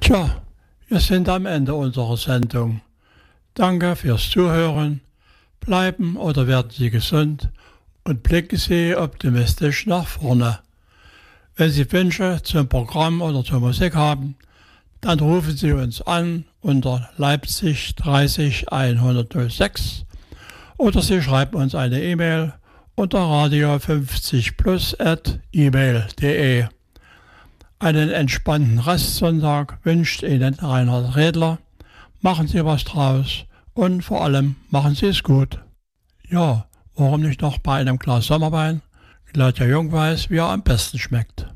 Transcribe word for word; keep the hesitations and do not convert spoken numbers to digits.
Tja, wir sind am Ende unserer Sendung. Danke fürs Zuhören. Bleiben oder werden Sie gesund und blicken Sie optimistisch nach vorne. Wenn Sie Wünsche zum Programm oder zur Musik haben, dann rufen Sie uns an unter Leipzig dreißig hundertsechs oder Sie schreiben uns eine E-Mail unter radio fünfzig plus at e-mail punkt de. Einen entspannten Restsonntag wünscht Ihnen Reinhard Redler. Machen Sie was draus und vor allem machen Sie es gut. Ja, warum nicht noch bei einem Glas Sommerwein? Claudia Jung weiß, wie er am besten schmeckt.